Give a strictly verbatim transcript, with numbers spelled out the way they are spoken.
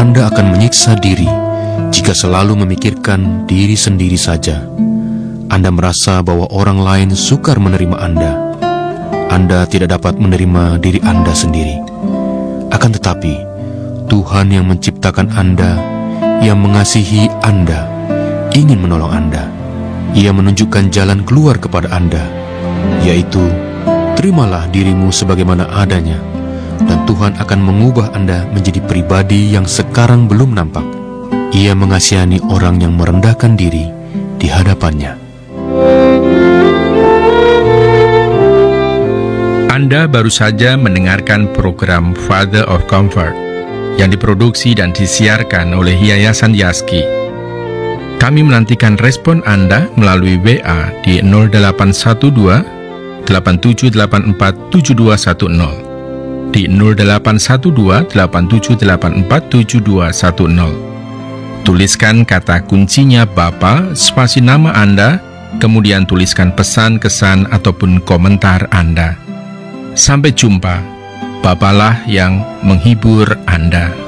Anda akan menyiksa diri jika selalu memikirkan diri sendiri saja. Anda merasa bahwa orang lain sukar menerima Anda. Anda tidak dapat menerima diri Anda sendiri. Akan tetapi, Tuhan yang menciptakan Anda, yang mengasihi Anda, ingin menolong Anda. Ia menunjukkan jalan keluar kepada Anda, yaitu terimalah dirimu sebagaimana adanya, dan Tuhan akan mengubah Anda menjadi pribadi yang sekarang belum nampak. Ia mengasihani orang yang merendahkan diri di hadapannya. Anda baru saja mendengarkan program Father of Comfort yang diproduksi dan disiarkan oleh Yayasan Yaski. Kami menantikan respon Anda melalui W A di nol delapan satu dua, delapan tujuh delapan empat, tujuh dua satu nol, di nol delapan satu dua, delapan tujuh delapan empat, tujuh dua satu nol. Tuliskan kata kuncinya Bapa, spasi nama Anda, kemudian tuliskan pesan, kesan, ataupun komentar Anda. Sampai jumpa. Bapalah yang menghibur Anda.